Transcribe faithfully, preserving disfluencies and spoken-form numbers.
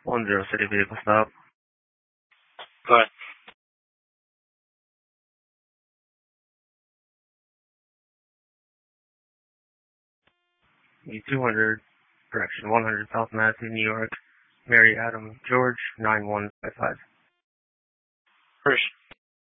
One zero city vehicle stop. Go ahead. E two hundred, direction one hundred South Madison, New York. Mary Adam George nine one five five. First.